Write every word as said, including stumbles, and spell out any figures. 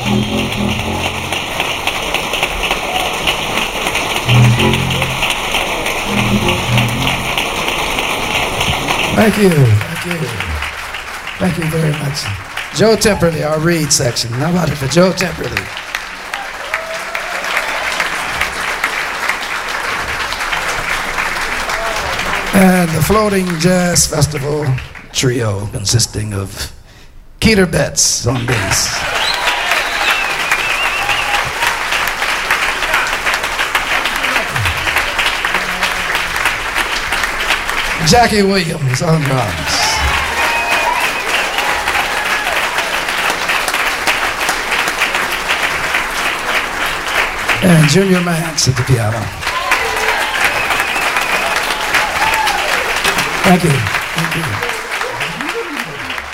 Thank you, thank you. Thank you very much. Joe Temperley, our reed section. How about it for Joe Temperley? And the Floating Jazz Festival trio consisting of Keeter Betts on bass. Jackie Williams on drums. And Junior Mance at the piano. Thank you. Thank you.